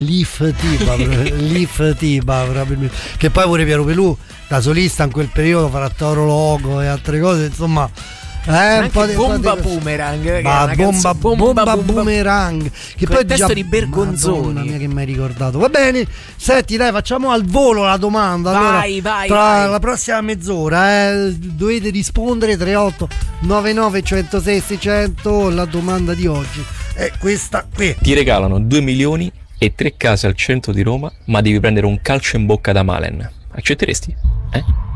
Leaf Tiba probabilmente, che poi pure Piero Pelù da solista in quel periodo farà Toro Loco e altre cose, insomma. Un po' di Boomerang, bomba Boomerang, che poi il testo di Bergonzoni. Madonna mia, che mi hai ricordato. Va bene, senti, dai, facciamo al volo la domanda. Vai, allora, la prossima mezz'ora dovete rispondere 38 99 106 600. La domanda di oggi è questa qui. Ti regalano 2 milioni e 3 case al centro di Roma, ma devi prendere un calcio in bocca da Malen. Accetteresti?